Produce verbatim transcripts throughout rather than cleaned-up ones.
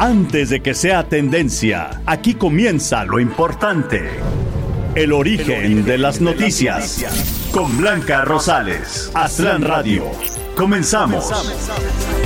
Antes de que sea tendencia, aquí comienza lo importante. El origen, El origen de las noticias. De las noticias. Con Blanca Rosales. Aztlán Radio. Comenzamos. Comenzamos.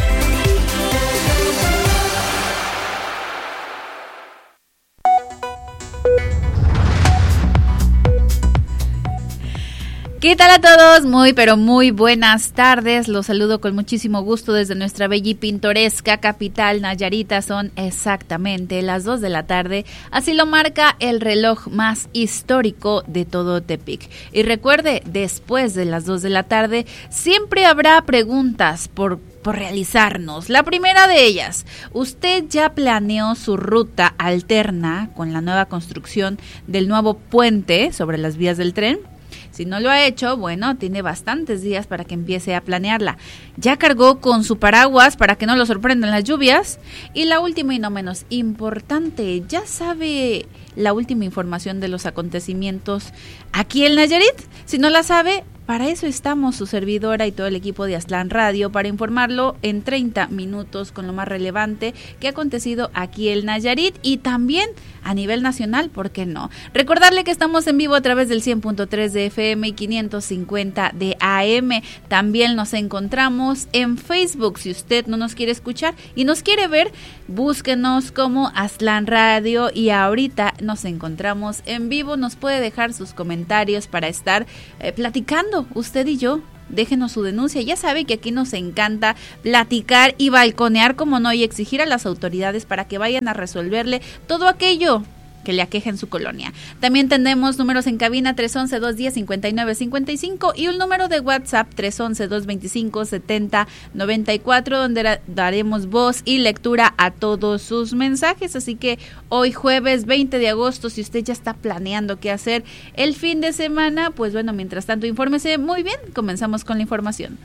¿Qué tal a todos? Muy pero muy buenas tardes. Los saludo con muchísimo gusto desde nuestra bella y pintoresca capital Nayarita. Son exactamente las dos de la tarde. Así lo marca el reloj más histórico de todo Tepic. Y recuerde, después de las dos de la tarde siempre habrá preguntas por por realizarnos. La primera de ellas, ¿usted ya planeó su ruta alterna con la nueva construcción del nuevo puente sobre las vías del tren? Si no lo ha hecho, bueno, tiene bastantes días para que empiece a planearla. ¿Ya cargó con su paraguas para que no lo sorprendan las lluvias? Y la última y no menos importante, ¿ya sabe la última información de los acontecimientos aquí en Nayarit? Si no la sabe, para eso estamos su servidora y todo el equipo de Aztlán Radio, para informarlo en treinta minutos con lo más relevante que ha acontecido aquí en Nayarit y también a nivel nacional, ¿por qué no? Recordarle que estamos en vivo a través del cien punto tres de F M y quinientos cincuenta de A M. También nos encontramos en Facebook. Si usted no nos quiere escuchar y nos quiere ver, búsquenos como Aztlán Radio y ahorita nos encontramos en vivo. Nos puede dejar sus comentarios para estar eh, platicando usted y yo. Déjenos su denuncia, ya sabe que aquí nos encanta platicar y balconear, como no, y exigir a las autoridades para que vayan a resolverle todo aquello que le aqueja en su colonia. También tenemos números en cabina tres once, dos diez, cincuenta y nueve cincuenta y cinco y un número de WhatsApp tres once, dos veinticinco, setenta noventa y cuatro, donde daremos voz y lectura a todos sus mensajes. Así que hoy jueves veinte de agosto, si usted ya está planeando qué hacer el fin de semana, pues bueno, mientras tanto infórmese muy bien. Comenzamos con la información.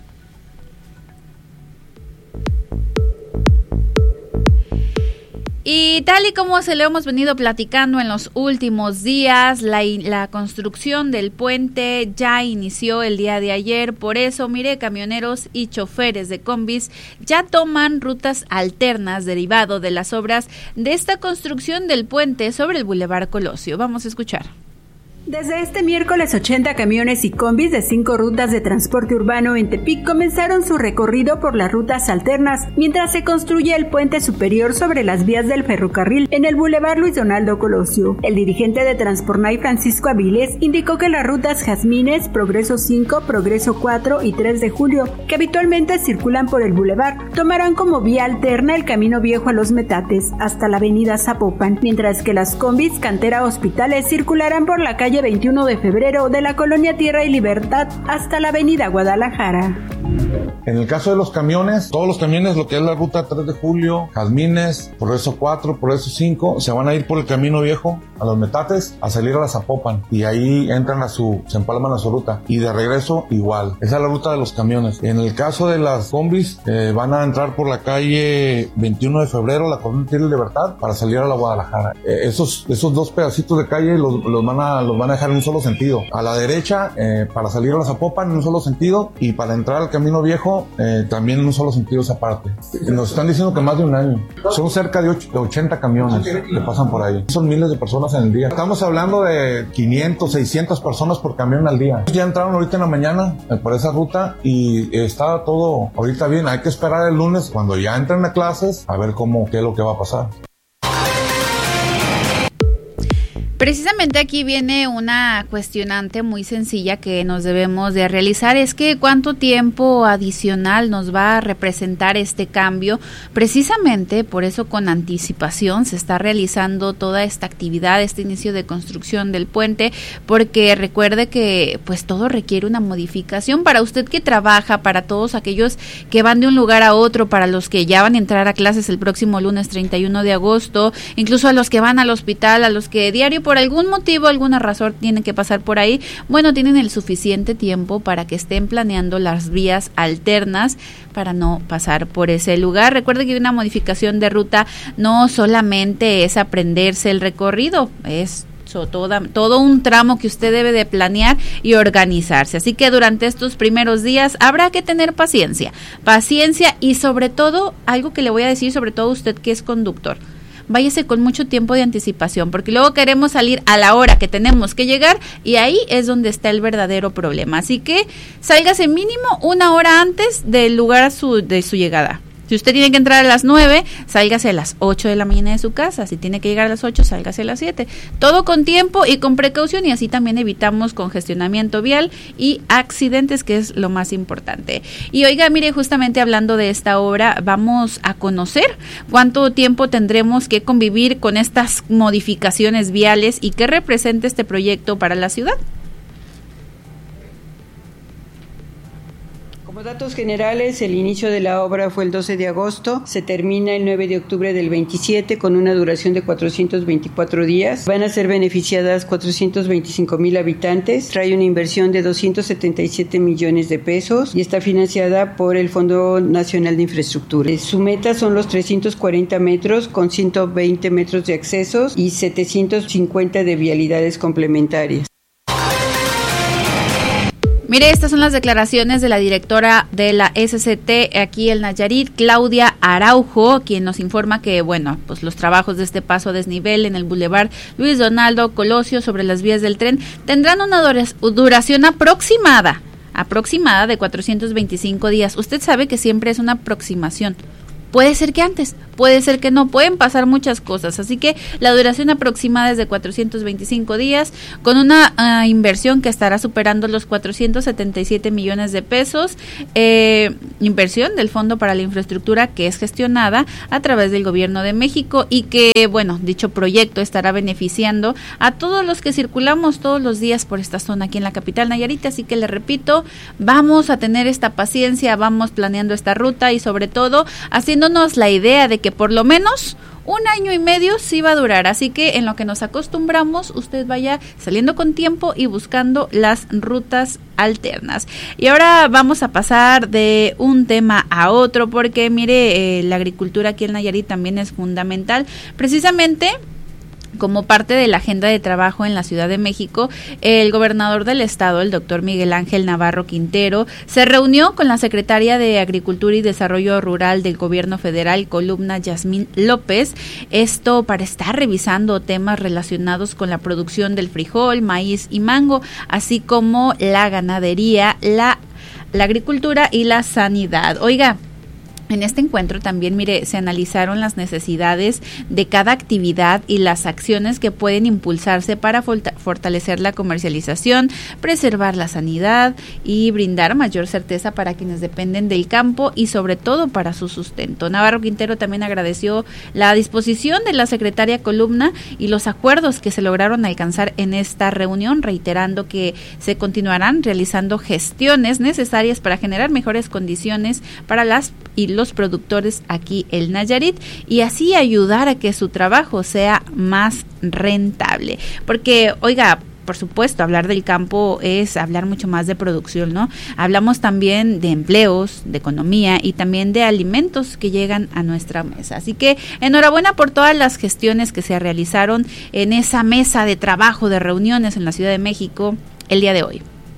Y tal y como se lo hemos venido platicando en los últimos días, la, la construcción del puente ya inició el día de ayer. Por eso, mire, camioneros y choferes de combis ya toman rutas alternas derivado de las obras de esta construcción del puente sobre el Boulevard Colosio. Vamos a escuchar. Desde este miércoles, ochenta camiones y combis de cinco rutas de transporte urbano en Tepic comenzaron su recorrido por las rutas alternas mientras se construye el puente superior sobre las vías del ferrocarril en el Boulevard Luis Donaldo Colosio. El dirigente de Transpornay, Francisco Aviles, indicó que las rutas Jazmines, Progreso cinco, Progreso cuatro y tres de julio, que habitualmente circulan por el Boulevard, tomarán como vía alterna el camino viejo a Los Metates hasta la avenida Zapopan, mientras que las combis Cantera Hospitales circularán por la calle veintiuno de febrero de la colonia Tierra y Libertad hasta la avenida Guadalajara. En el caso de los camiones, todos los camiones, lo que es la ruta tres de julio, Jazmines, Progreso cuatro, Progreso cinco, se van a ir por el camino viejo a Los Metates a salir a la Zapopan y ahí entran a su, se empalman a su ruta y de regreso igual. Esa es la ruta de los camiones. En el caso de las combis, eh, van a entrar por la calle veintiuno de febrero, la colonia Tierra y Libertad, para salir a la Guadalajara. Eh, esos, esos dos pedacitos de calle los, los van a, los van a dejar en un solo sentido. A la derecha, eh, para salir a la Zapopan en un solo sentido y para entrar al camino viejo, eh, también en un solo sentido esa parte. Nos están diciendo que más de un año. Son cerca de ochenta camiones que pasan por ahí. Son miles de personas en el día. Estamos hablando de quinientas, seiscientas personas por camión al día. Ya entraron ahorita en la mañana eh, por esa ruta y está todo ahorita bien. Hay que esperar el lunes cuando ya entren a clases a ver cómo, qué es lo que va a pasar. Precisamente aquí viene una cuestionante muy sencilla que nos debemos de realizar, es que cuánto tiempo adicional nos va a representar este cambio. Precisamente por eso con anticipación se está realizando toda esta actividad, este inicio de construcción del puente, porque recuerde que pues todo requiere una modificación para usted que trabaja, para todos aquellos que van de un lugar a otro, para los que ya van a entrar a clases el próximo lunes treinta y uno de agosto, incluso a los que van al hospital, a los que diario por algún motivo, alguna razón tienen que pasar por ahí. Bueno, tienen el suficiente tiempo para que estén planeando las vías alternas para no pasar por ese lugar. Recuerde que una modificación de ruta no solamente es aprenderse el recorrido, es So, toda, todo un tramo que usted debe de planear y organizarse. Así que durante estos primeros días habrá que tener paciencia, paciencia y sobre todo, algo que le voy a decir, sobre todo usted que es conductor, váyase con mucho tiempo de anticipación, porque luego queremos salir a la hora que tenemos que llegar y ahí es donde está el verdadero problema. Así que sálgase mínimo una hora antes del lugar su, de su llegada. Si usted tiene que entrar a las nueve, sálgase a las ocho de la mañana de su casa. Si tiene que llegar a las ocho, sálgase a las siete. Todo con tiempo y con precaución, y así también evitamos congestionamiento vial y accidentes, que es lo más importante. Y oiga, mire, justamente hablando de esta obra, vamos a conocer cuánto tiempo tendremos que convivir con estas modificaciones viales y qué representa este proyecto para la ciudad. Como datos generales, el inicio de la obra fue el doce de agosto, se termina el nueve de octubre del veintisiete con una duración de cuatrocientos veinticuatro días. Van a ser beneficiadas cuatrocientos veinticinco mil habitantes, trae una inversión de doscientos setenta y siete millones de pesos y está financiada por el Fondo Nacional de Infraestructura. Su meta son los trescientos cuarenta metros con ciento veinte metros de accesos y setecientos cincuenta de vialidades complementarias. Mire, estas son las declaraciones de la directora de la S C T aquí en Nayarit, Claudia Araujo, quien nos informa que, bueno, pues los trabajos de este paso a desnivel en el Boulevard Luis Donaldo Colosio sobre las vías del tren tendrán una duración aproximada, aproximada de cuatrocientos veinticinco días. Usted sabe que siempre es una aproximación. Puede ser que antes, puede ser que no, pueden pasar muchas cosas, así que la duración aproximada es de cuatrocientos veinticinco días, con una uh, inversión que estará superando los cuatrocientos setenta y siete millones de pesos, eh, inversión del Fondo para la Infraestructura, que es gestionada a través del Gobierno de México y que, bueno, dicho proyecto estará beneficiando a todos los que circulamos todos los días por esta zona aquí en la capital Nayarit, así que le repito, vamos a tener esta paciencia, vamos planeando esta ruta y sobre todo haciendo la idea de que por lo menos un año y medio sí va a durar, así que en lo que nos acostumbramos, usted vaya saliendo con tiempo y buscando las rutas alternas. Y ahora vamos a pasar de un tema a otro, porque mire, eh, la agricultura aquí en Nayarit también es fundamental, precisamente como parte de la agenda de trabajo en la Ciudad de México. El gobernador del estado, el doctor Miguel Ángel Navarro Quintero, se reunió con la secretaria de Agricultura y Desarrollo Rural del Gobierno Federal, Columna Yasmín López, esto para estar revisando temas relacionados con la producción del frijol, maíz y mango, así como la ganadería, la, la agricultura y la sanidad. Oiga, en este encuentro también, mire, se analizaron las necesidades de cada actividad y las acciones que pueden impulsarse para fortalecer la comercialización, preservar la sanidad y brindar mayor certeza para quienes dependen del campo y sobre todo para su sustento. Navarro Quintero también agradeció la disposición de la secretaria Columna y los acuerdos que se lograron alcanzar en esta reunión, reiterando que se continuarán realizando gestiones necesarias para generar mejores condiciones para las y los productores aquí en Nayarit y así ayudar a que su trabajo sea más rentable. Porque, oiga, por supuesto, hablar del campo es hablar mucho más de producción, ¿no? Hablamos también de empleos, de economía y también de alimentos que llegan a nuestra mesa. Así que enhorabuena por todas las gestiones que se realizaron en esa mesa de trabajo, de reuniones en la Ciudad de México el día de hoy.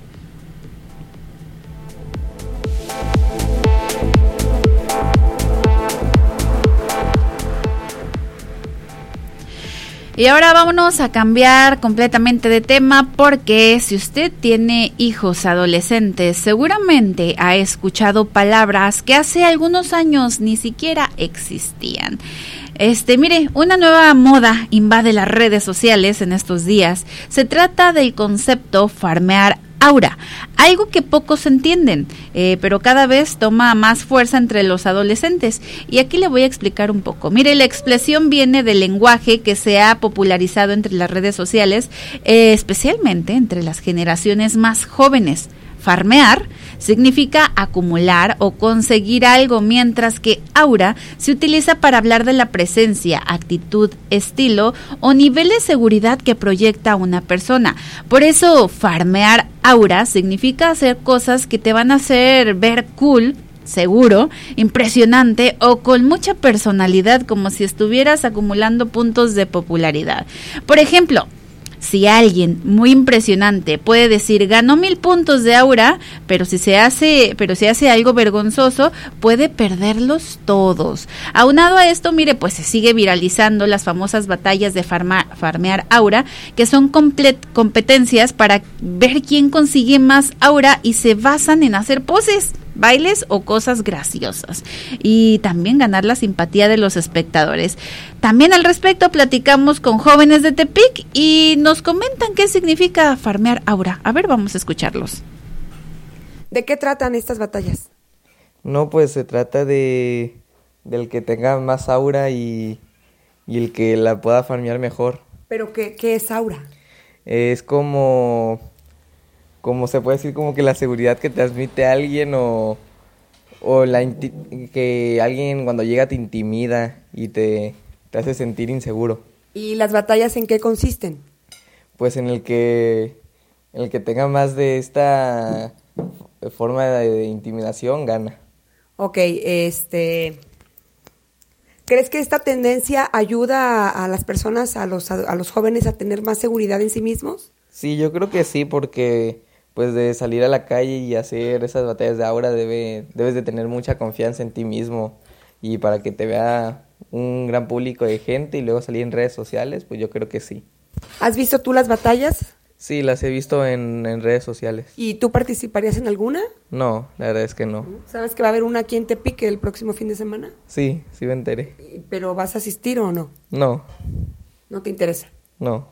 Y ahora vámonos a cambiar completamente de tema, porque si usted tiene hijos adolescentes, seguramente ha escuchado palabras que hace algunos años ni siquiera existían. Este, mire, una nueva moda invade las redes sociales en estos días. Se trata del concepto farmear aura, algo que pocos entienden, eh, pero cada vez toma más fuerza entre los adolescentes. Y aquí le voy a explicar un poco. Mire, la expresión viene del lenguaje que se ha popularizado entre las redes sociales, eh, especialmente entre las generaciones más jóvenes. Farmear significa acumular o conseguir algo, mientras que aura se utiliza para hablar de la presencia, actitud, estilo o nivel de seguridad que proyecta una persona. Por eso, farmear aura significa hacer cosas que te van a hacer ver cool, seguro, impresionante o con mucha personalidad, como si estuvieras acumulando puntos de popularidad. Por ejemplo, si alguien muy impresionante puede decir ganó mil puntos de aura, pero si se hace, pero si hace algo vergonzoso, puede perderlos todos. Aunado a esto, mire, pues se sigue viralizando las famosas batallas de farma, farmear aura, que son complet, competencias para ver quién consigue más aura y se basan en hacer poses, bailes o cosas graciosas, y también ganar la simpatía de los espectadores. También al respecto platicamos con jóvenes de Tepic y nos comentan qué significa farmear aura. A ver, vamos a escucharlos. ¿De qué tratan estas batallas? No, pues se trata de del que tenga más aura y, y el que la pueda farmear mejor. ¿Pero qué, qué es aura? Es como... como se puede decir, como que la seguridad que transmite alguien o, o la inti- que alguien cuando llega te intimida y te, te hace sentir inseguro. ¿Y las batallas en qué consisten? Pues en el que el que tenga más de esta forma de, de intimidación gana. Ok, este... ¿crees que esta tendencia ayuda a, a las personas, a los, a, a los jóvenes a tener más seguridad en sí mismos? Sí, yo creo que sí, porque... pues de salir a la calle y hacer esas batallas de aura debe, debes de tener mucha confianza en ti mismo, y para que te vea un gran público de gente y luego salir en redes sociales, pues yo creo que sí. ¿Has visto tú las batallas? Sí, las he visto en, en redes sociales. ¿Y tú participarías en alguna? No, la verdad es que no. ¿Sabes que va a haber una aquí en Tepic el próximo fin de semana? Sí, sí me enteré. ¿Pero vas a asistir o no? No. ¿No te interesa? No.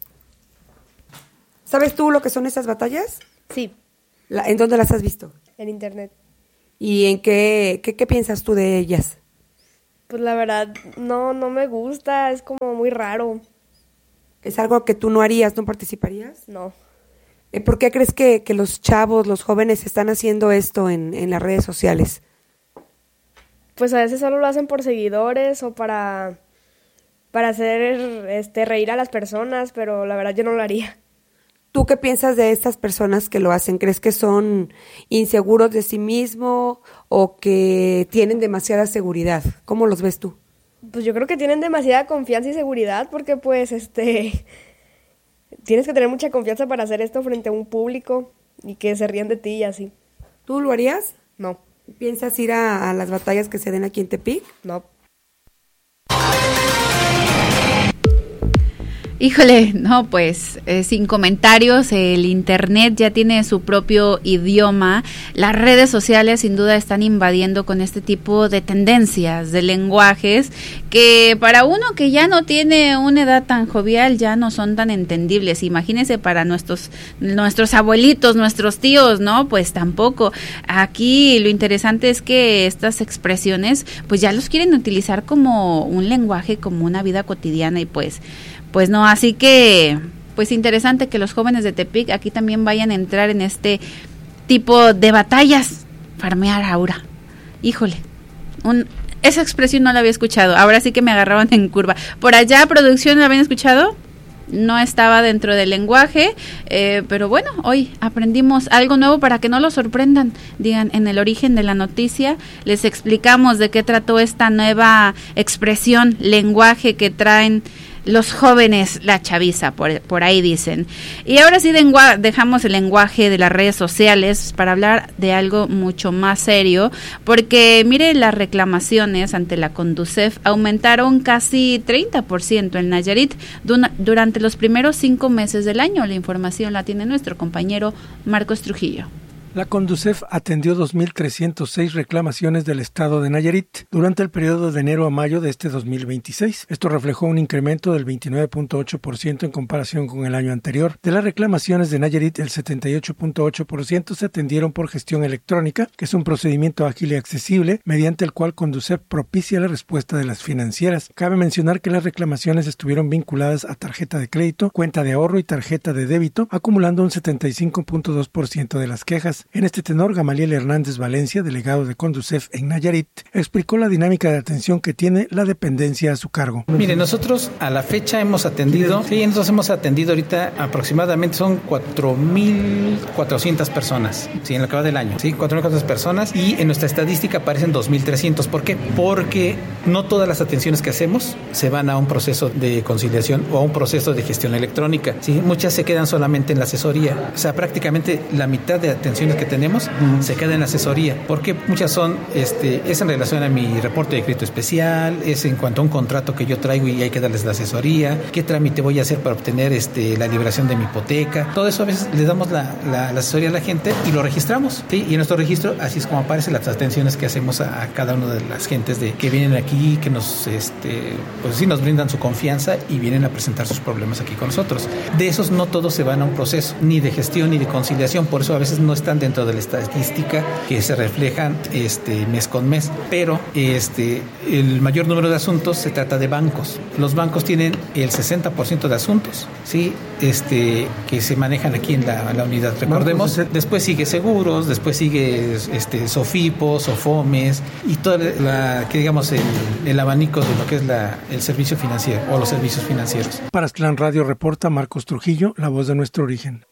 ¿Sabes tú lo que son esas batallas? Sí. La, ¿En dónde las has visto? En internet. ¿Y en qué, qué, qué piensas tú de ellas? Pues la verdad, no, no me gusta, es como muy raro. ¿Es algo que tú no harías, no participarías? No. Eh, ¿Por qué crees que, que los chavos, los jóvenes están haciendo esto en, en las redes sociales? Pues a veces solo lo hacen por seguidores o para, para hacer este, reír a las personas, pero la verdad yo no lo haría. ¿Tú qué piensas de estas personas que lo hacen? ¿Crees que son inseguros de sí mismos o que tienen demasiada seguridad? ¿Cómo los ves tú? Pues yo creo que tienen demasiada confianza y seguridad porque pues este tienes que tener mucha confianza para hacer esto frente a un público y que se rían de ti y así. ¿Tú lo harías? No. ¿Piensas ir a, a las batallas que se den aquí en Tepic? No. Híjole, no, pues eh, sin comentarios, el internet ya tiene su propio idioma, las redes sociales sin duda están invadiendo con este tipo de tendencias, de lenguajes, que para uno que ya no tiene una edad tan jovial ya no son tan entendibles. Imagínense para nuestros, nuestros abuelitos, nuestros tíos, ¿no? Pues tampoco. Aquí lo interesante es que estas expresiones pues ya los quieren utilizar como un lenguaje, como una vida cotidiana y pues... Pues no, así que, pues interesante que los jóvenes de Tepic aquí también vayan a entrar en este tipo de batallas, farmear aura. Híjole, un, esa expresión no la había escuchado, ahora sí que me agarraron en curva. Por allá, producción, ¿la habían escuchado? No estaba dentro del lenguaje, eh, pero bueno, hoy aprendimos algo nuevo para que no lo sorprendan. Digan, en el origen de la noticia les explicamos de qué trató esta nueva expresión, lenguaje que traen los jóvenes, la chaviza, por, por ahí dicen. Y ahora sí lengua, dejamos el lenguaje de las redes sociales para hablar de algo mucho más serio, porque mire, las reclamaciones ante la Conducef aumentaron casi treinta por ciento en Nayarit duna, durante los primeros cinco meses del año. La información la tiene nuestro compañero Marcos Trujillo. La Conducef atendió dos mil trescientas seis reclamaciones del estado de Nayarit durante el periodo de enero a mayo de este dos mil veintiséis. Esto reflejó un incremento del veintinueve punto ocho por ciento en comparación con el año anterior. De las reclamaciones de Nayarit, el setenta y ocho punto ocho por ciento se atendieron por gestión electrónica, que es un procedimiento ágil y accesible, mediante el cual Conducef propicia la respuesta de las financieras. Cabe mencionar que las reclamaciones estuvieron vinculadas a tarjeta de crédito, cuenta de ahorro y tarjeta de débito, acumulando un setenta y cinco punto dos por ciento de las quejas. cuentas. En este tenor, Gamaliel Hernández Valencia, delegado de Conducef en Nayarit, explicó la dinámica de atención que tiene la dependencia a su cargo. Mire, nosotros a la fecha hemos atendido, sí, nosotros hemos atendido ahorita aproximadamente son cuatro mil cuatrocientas personas, sí, en lo que va del año, sí, cuatro mil cuatrocientas personas, y en nuestra estadística aparecen dos mil trescientos. ¿Por qué? Porque no todas las atenciones que hacemos se van a un proceso de conciliación o a un proceso de gestión electrónica, sí, muchas se quedan solamente en la asesoría, o sea, prácticamente la mitad de atenciones que tenemos uh-huh. se queda en la asesoría, porque muchas son, este, es en relación a mi reporte de crédito especial, es en cuanto a un contrato que yo traigo y hay que darles la asesoría, qué trámite voy a hacer para obtener este, la liberación de mi hipoteca, todo eso a veces le damos la, la, la asesoría a la gente y lo registramos, ¿sí? Y en nuestro registro así es como aparecen las atenciones que hacemos a, a cada una de las gentes de, que vienen aquí, que nos, este, pues sí, nos brindan su confianza y vienen a presentar sus problemas aquí con nosotros. De esos no todos se van a un proceso, ni de gestión ni de conciliación, por eso a veces no están dentro de la estadística que se reflejan este, mes con mes, pero este, el mayor número de asuntos se trata de bancos. Los bancos tienen el sesenta por ciento de asuntos, ¿sí? este, que se manejan aquí en la, la unidad. Recordemos, después sigue seguros, después sigue este, Sofipos, Sofomes y todo la, que digamos el, el abanico de lo que es la, el servicio financiero o los servicios financieros. Para Aztlán Radio reporta Marcos Trujillo, la voz de nuestro origen.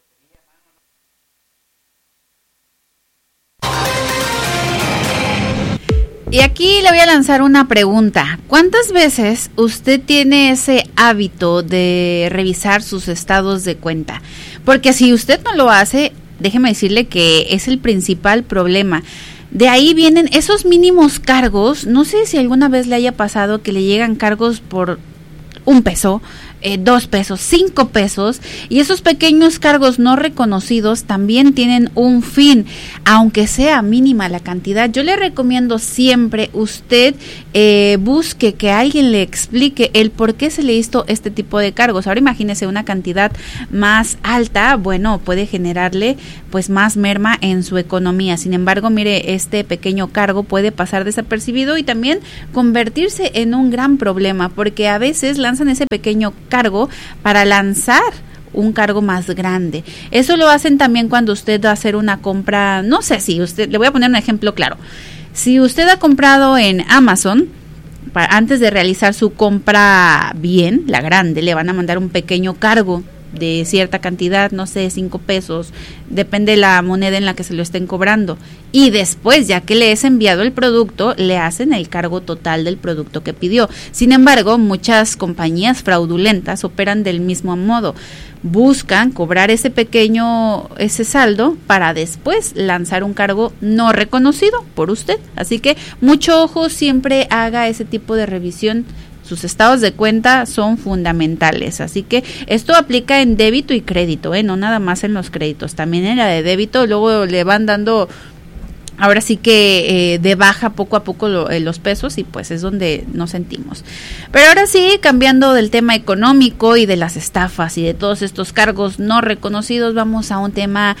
Y aquí le voy a lanzar una pregunta. ¿Cuántas veces usted tiene ese hábito de revisar sus estados de cuenta? Porque si usted no lo hace, déjeme decirle que es el principal problema. De ahí vienen esos mínimos cargos. No sé si alguna vez le haya pasado que le llegan cargos por un peso, Eh, dos pesos, cinco pesos, y esos pequeños cargos no reconocidos también tienen un fin, aunque sea mínima la cantidad. Yo le recomiendo siempre usted eh, busque que alguien le explique el por qué se le hizo este tipo de cargos. Ahora imagínese una cantidad más alta, bueno, puede generarle pues más merma en su economía. Sin embargo, mire, este pequeño cargo puede pasar desapercibido y también convertirse en un gran problema, porque a veces lanzan ese pequeño cargo para lanzar un cargo más grande. Eso lo hacen también cuando usted va a hacer una compra, no sé si usted, le voy a poner un ejemplo claro. Si usted ha comprado en Amazon, para, antes de realizar su compra bien, la grande, le van a mandar un pequeño cargo de cierta cantidad, no sé, cinco pesos, depende de la moneda en la que se lo estén cobrando, y después, ya que le es enviado el producto, le hacen el cargo total del producto que pidió. Sin embargo, muchas compañías fraudulentas operan del mismo modo, buscan cobrar ese pequeño, ese saldo, para después lanzar un cargo no reconocido por usted. Así que mucho ojo, siempre haga ese tipo de revisión. Sus estados de cuenta son fundamentales, así que esto aplica en débito y crédito, ¿eh? No nada más en los créditos, también en la de débito, luego le van dando, ahora sí que eh, de baja poco a poco lo, eh, los pesos, y pues es donde nos sentimos. Pero ahora sí, cambiando del tema económico y de las estafas y de todos estos cargos no reconocidos, vamos a un tema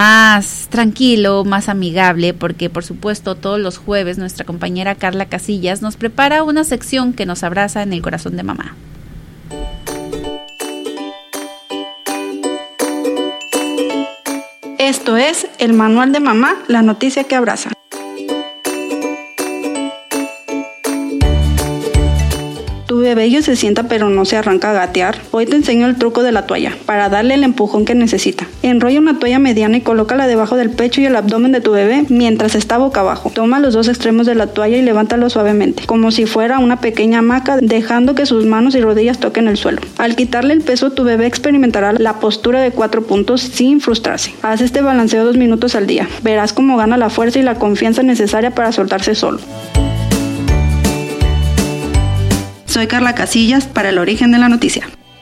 más tranquilo, más amigable, porque por supuesto todos los jueves nuestra compañera Carla Casillas nos prepara una sección que nos abraza en el corazón de mamá. Esto es el Manual de Mamá, la noticia que abraza. Tu bebé se sienta pero no se arranca a gatear. Hoy te enseño el truco de la toalla para darle el empujón que necesita. Enrolla una toalla mediana y colócala debajo del pecho y el abdomen de tu bebé mientras está boca abajo. Toma los dos extremos de la toalla y levántalo suavemente, como si fuera una pequeña hamaca, dejando que sus manos y rodillas toquen el suelo. Al quitarle el peso, tu bebé experimentará la postura de cuatro puntos sin frustrarse. Haz este balanceo dos minutos al día. Verás cómo gana la fuerza y la confianza necesaria para soltarse solo. Soy Carla Casillas para El Origen de la Noticia.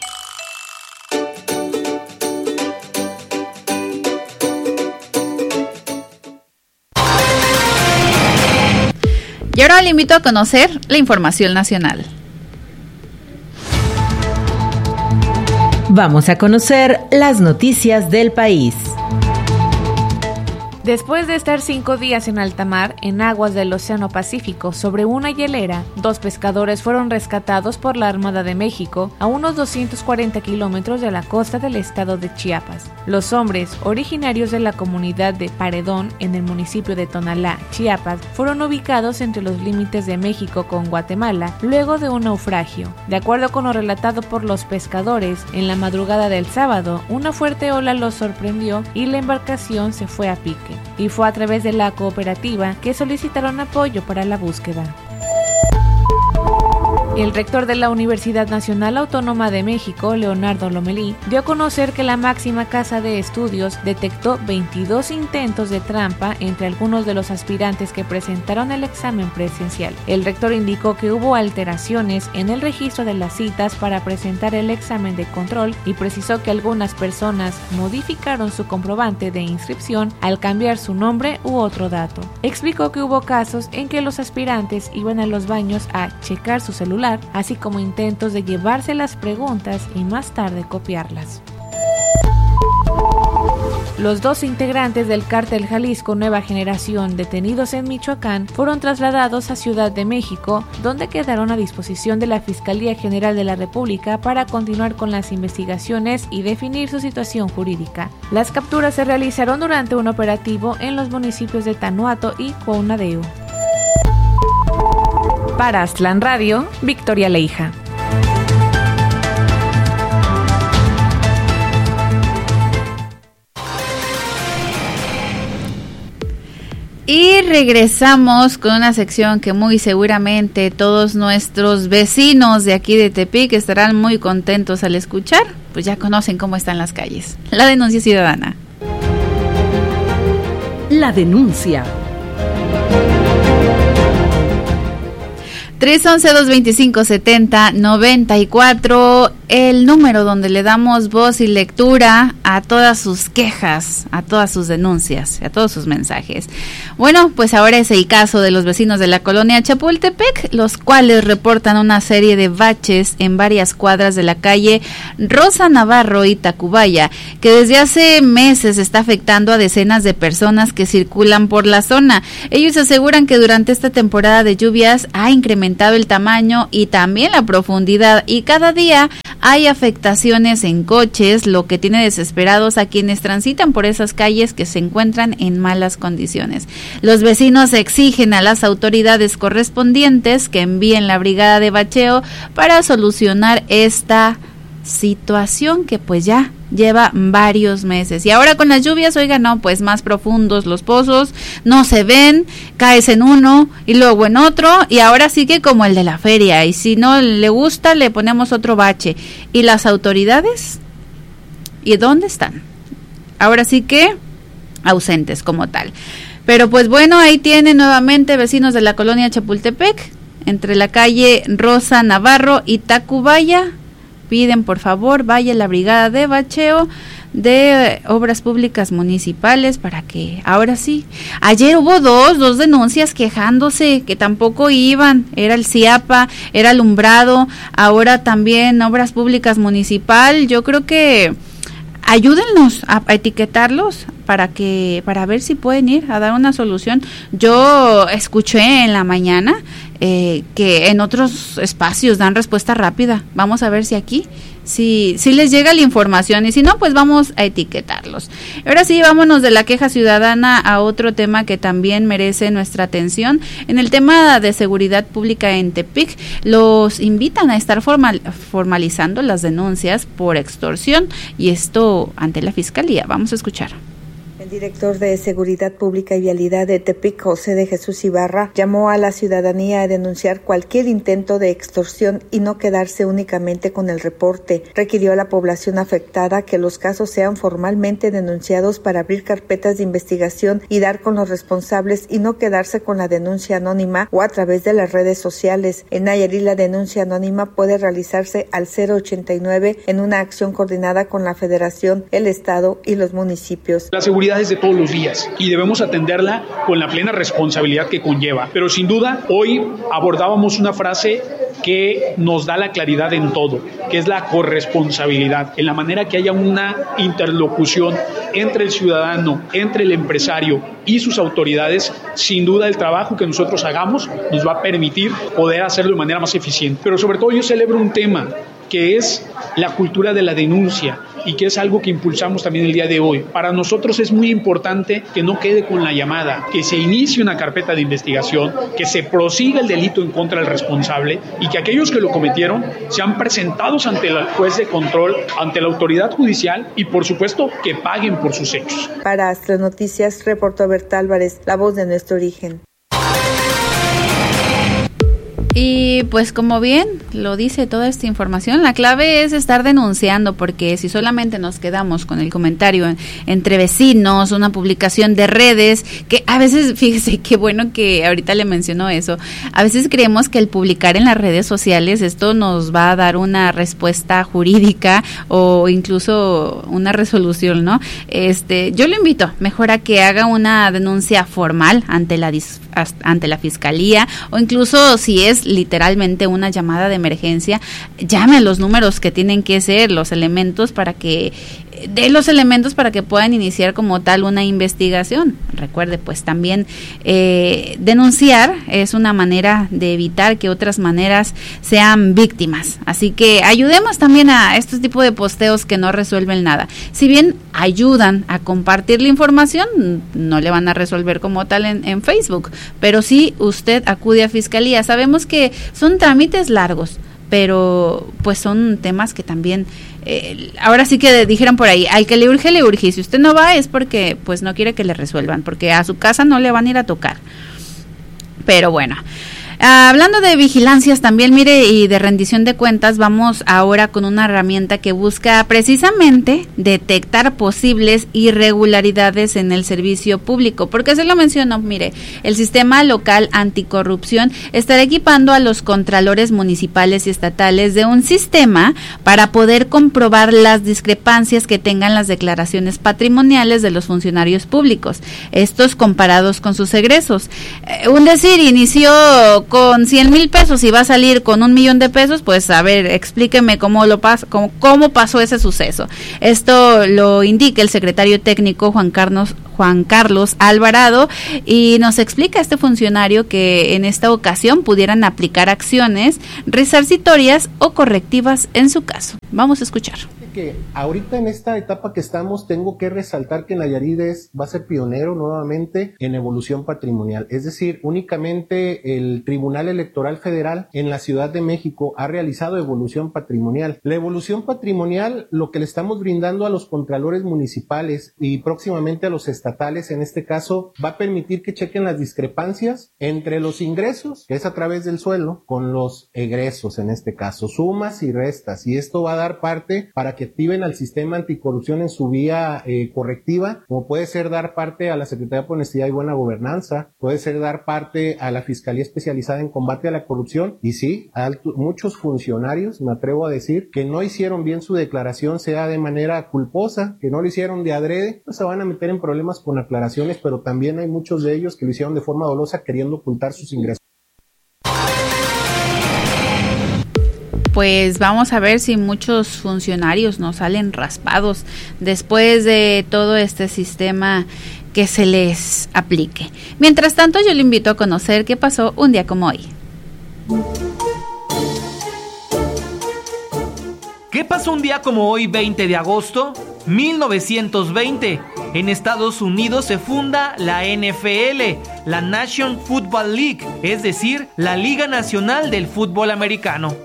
Y ahora le invito a conocer la información nacional. Vamos a conocer las noticias del país. Después de estar cinco días en alta mar, en aguas del Océano Pacífico, sobre una hielera, dos pescadores fueron rescatados por la Armada de México a unos doscientos cuarenta kilómetros de la costa del estado de Chiapas. Los hombres, originarios de la comunidad de Paredón, en el municipio de Tonalá, Chiapas, fueron ubicados entre los límites de México con Guatemala luego de un naufragio. De acuerdo con lo relatado por los pescadores, en la madrugada del sábado, una fuerte ola los sorprendió y la embarcación se fue a pique. Y fue a través de la cooperativa que solicitaron apoyo para la búsqueda. El rector de la Universidad Nacional Autónoma de México, Leonardo Lomelí, dio a conocer que la máxima casa de estudios detectó veintidós intentos de trampa entre algunos de los aspirantes que presentaron el examen presencial. El rector indicó que hubo alteraciones en el registro de las citas para presentar el examen de control y precisó que algunas personas modificaron su comprobante de inscripción al cambiar su nombre u otro dato. Explicó que hubo casos en que los aspirantes iban a los baños a checar su celular, así como intentos de llevarse las preguntas y más tarde copiarlas. Los dos integrantes del cártel Jalisco Nueva Generación detenidos en Michoacán fueron trasladados a Ciudad de México, donde quedaron a disposición de la Fiscalía General de la República para continuar con las investigaciones y definir su situación jurídica. Las capturas se realizaron durante un operativo en los municipios de Tanuato y Cuaunadeu. Para Aztlán Radio, Victoria Leija. Y regresamos con una sección que muy seguramente todos nuestros vecinos de aquí de Tepic estarán muy contentos al escuchar, pues ya conocen cómo están las calles. La denuncia ciudadana. La denuncia. tres once, dos veinticinco, setenta, noventa y cuatro, el número donde le damos voz y lectura a todas sus quejas, a todas sus denuncias, a todos sus mensajes. Bueno, pues ahora es el caso de los vecinos de la colonia Chapultepec, los cuales reportan una serie de baches en varias cuadras de la calle Rosa Navarro y Tacubaya, que desde hace meses está afectando a decenas de personas que circulan por la zona. Ellos aseguran que durante esta temporada de lluvias ha incrementado el tamaño y también la profundidad, y cada día hay afectaciones en coches, lo que tiene desesperados a quienes transitan por esas calles que se encuentran en malas condiciones. Los vecinos exigen a las autoridades correspondientes que envíen la brigada de bacheo para solucionar esta situación que pues ya lleva varios meses. Y ahora con las lluvias, oiga, no, pues más profundos los pozos, no se ven, caes en uno y luego en otro, y ahora sí que como el de la feria, y si no le gusta le ponemos otro bache. ¿Y las autoridades? ¿Y dónde están? Ahora sí que ausentes como tal. Pero pues bueno, ahí tienen nuevamente vecinos de la colonia Chapultepec, entre la calle Rosa Navarro y Tacubaya. Piden por favor vaya la brigada de bacheo de obras públicas municipales para que ahora sí. Ayer hubo dos, dos denuncias quejándose que tampoco iban, era el CIAPA, era alumbrado, ahora también obras públicas municipal. Yo creo que ayúdennos a, a etiquetarlos para que para ver si pueden ir a dar una solución. Yo escuché en la mañana eh, que en otros espacios dan respuesta rápida. Vamos a ver si aquí si, si les llega la información, y si no, pues vamos a etiquetarlos. Ahora sí, vámonos de la queja ciudadana a otro tema que también merece nuestra atención. En el tema de seguridad pública en Tepic, los invitan a estar formal, formalizando las denuncias por extorsión, y esto ante la Fiscalía. Vamos a escuchar. El director de Seguridad Pública y Vialidad de Tepic, José de Jesús Ibarra, llamó a la ciudadanía a denunciar cualquier intento de extorsión y no quedarse únicamente con el reporte. Requirió a la población afectada que los casos sean formalmente denunciados para abrir carpetas de investigación y dar con los responsables, y no quedarse con la denuncia anónima o a través de las redes sociales. En Nayarit, la denuncia anónima puede realizarse al cero ochenta y nueve en una acción coordinada con la Federación, el Estado y los municipios. La seguridad es de todos los días y debemos atenderla con la plena responsabilidad que conlleva. Pero sin duda, hoy abordábamos una frase que nos da la claridad en todo, que es la corresponsabilidad, en la manera que haya una interlocución entre el ciudadano, entre el empresario y sus autoridades. Sin duda el trabajo que nosotros hagamos nos va a permitir poder hacerlo de manera más eficiente. Pero sobre todo yo celebro un tema que es la cultura de la denuncia y que es algo que impulsamos también el día de hoy. Para nosotros es muy importante que no quede con la llamada, que se inicie una carpeta de investigación, que se prosiga el delito en contra del responsable y que aquellos que lo cometieron sean presentados ante el juez de control, ante la autoridad judicial y por supuesto que paguen por sus hechos. Para Astronoticias, reportó Berta Álvarez, la voz de nuestro origen. Y pues como bien lo dice toda esta información, la clave es estar denunciando, porque si solamente nos quedamos con el comentario en, entre vecinos, una publicación de redes, que a veces, fíjese qué bueno que ahorita le mencionó eso, a veces creemos que el publicar en las redes sociales esto nos va a dar una respuesta jurídica o incluso una resolución, ¿no? Este, yo lo invito mejor a que haga una denuncia formal ante la dis, ante la fiscalía, o incluso si es literalmente una llamada de emergencia, llame a los números que tienen que ser, los elementos para que de los elementos para que puedan iniciar como tal una investigación. Recuerde, pues también eh, denunciar es una manera de evitar que otras maneras sean víctimas. Así que ayudemos también a estos tipos de posteos que no resuelven nada. Si bien ayudan a compartir la información, no le van a resolver como tal en, en Facebook, pero sí usted acude a fiscalía. Sabemos que son trámites largos, pero pues son temas que también eh, ahora sí que dijeran por ahí, al que le urge, le urge, y si usted no va es porque pues no quiere que le resuelvan, porque a su casa no le van a ir a tocar. Pero bueno, Uh, hablando de vigilancias también, mire, y de rendición de cuentas, vamos ahora con una herramienta que busca precisamente detectar posibles irregularidades en el servicio público. ¿Por qué se lo menciono? Mire, el Sistema Local Anticorrupción estará equipando a los contralores municipales y estatales de un sistema para poder comprobar las discrepancias que tengan las declaraciones patrimoniales de los funcionarios públicos, estos comparados con sus egresos. Eh, un decir, inició con cien mil pesos y va a salir con un millón de pesos, pues a ver, explíqueme cómo lo pas- cómo, cómo pasó ese suceso. Esto lo indica el secretario técnico Juan Carlos Juan Carlos Alvarado, y nos explica este funcionario que en esta ocasión pudieran aplicar acciones resarcitorias o correctivas en su caso. Vamos a escuchar. Que ahorita en esta etapa que estamos tengo que resaltar que Nayarit es, va a ser pionero nuevamente en evolución patrimonial, es decir, únicamente el Tribunal Electoral Federal en la Ciudad de México ha realizado evolución patrimonial. La evolución patrimonial, lo que le estamos brindando a los contralores municipales y próximamente a los estatales, en este caso, va a permitir que chequen las discrepancias entre los ingresos, que es a través del sueldo, con los egresos, en este caso, sumas y restas, y esto va a dar parte para que activen al sistema anticorrupción en su vía eh, correctiva, como puede ser dar parte a la Secretaría de Honestidad y Buena Gobernanza, puede ser dar parte a la Fiscalía Especializada en Combate a la Corrupción, y sí, alto, muchos funcionarios, me atrevo a decir, que no hicieron bien su declaración, sea de manera culposa, que no lo hicieron de adrede, pues se van a meter en problemas con aclaraciones, pero también hay muchos de ellos que lo hicieron de forma dolosa queriendo ocultar sus ingresos. Pues vamos a ver si muchos funcionarios no salen raspados después de todo este sistema que se les aplique. Mientras tanto, yo le invito a conocer qué pasó un día como hoy. ¿Qué pasó un día como hoy, veinte de agosto? mil novecientos veinte. En Estados Unidos se funda la N F L, la National Football League, es decir, la Liga Nacional del Fútbol Americano.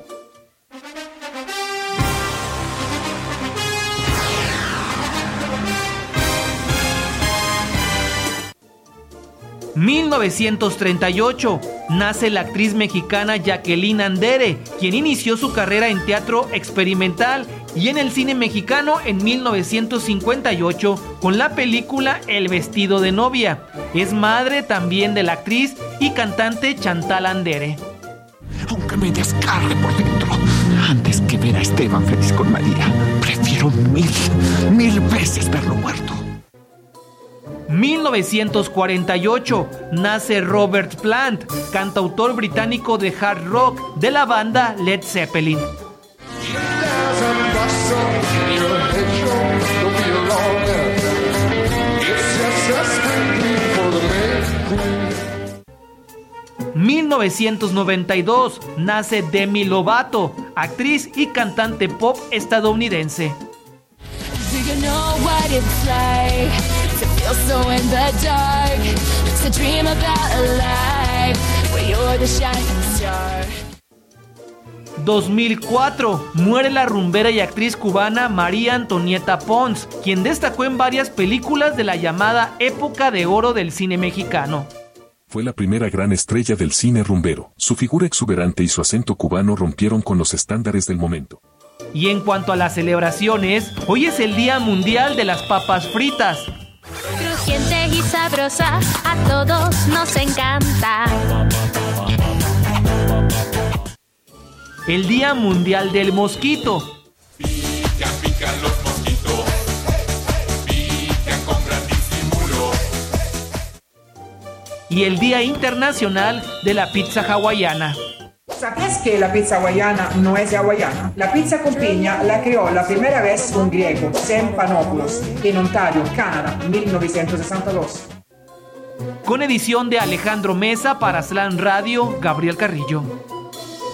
mil novecientos treinta y ocho. Nace la actriz mexicana Jacqueline Andere, quien inició su carrera en teatro experimental y en el cine mexicano en mil novecientos cincuenta y ocho con la película El vestido de novia. Es madre también de la actriz y cantante Chantal Andere. Aunque me descarre por dentro, antes que ver a Esteban feliz con María, prefiero mil, mil veces verlo muerto. mil novecientos cuarenta y ocho, nace Robert Plant, cantautor británico de hard rock de la banda Led Zeppelin. mil novecientos noventa y dos, nace Demi Lovato, actriz y cantante pop estadounidense. dos mil cuatro, muere la rumbera y actriz cubana María Antonieta Pons, quien destacó en varias películas de la llamada época de oro del cine mexicano. Fue la primera gran estrella del cine rumbero. Su figura exuberante y su acento cubano rompieron con los estándares del momento. Y en cuanto a las celebraciones, hoy es el Día Mundial de las Papas Fritas. Crujiente y sabrosa, a todos nos encanta. El Día Mundial del Mosquito. Pican, pican los mosquitos. Pican con gran disimulo. Y el Día Internacional de la Pizza Hawaiana. ¿Sabías que la pizza hawaiana no es hawaiana? La pizza con piña la creó la primera vez un griego, Sem Panopoulos, en Ontario, Canadá, mil novecientos sesenta y dos. Con edición de Alejandro Mesa para Aslan Radio, Gabriel Carrillo.